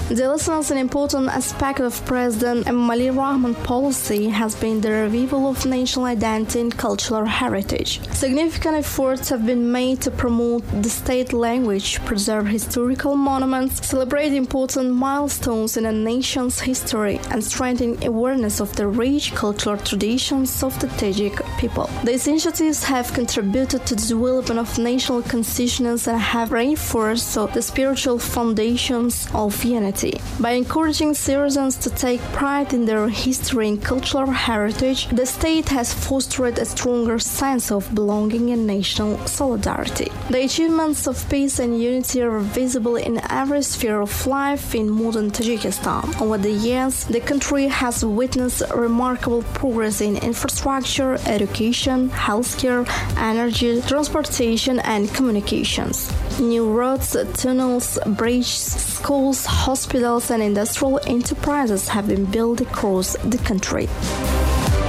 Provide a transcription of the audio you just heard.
The listeners, an important aspect of President Emomali Rahman policy has been the revival of national identity and cultural heritage. Significant efforts have been made to promote the state language, preserve historical monuments, celebrate important milestones in a nation's history, and strengthen awareness of the rich cultural traditions of the Tajik people. These initiatives have contributed to the development of national consciousness and have reinforced the spiritual foundations of unity. By encouraging citizens to take pride in their history and cultural heritage, the state has fostered a stronger sense of belonging and national solidarity. The achievements of peace and unity are visible in every sphere of life in modern Tajikistan. Over the years, the country has witnessed remarkable progress in infrastructure, education, healthcare, energy, transportation, and communications. New roads, tunnels, bridges, schools, hospitals, and industrial enterprises have been built across the country.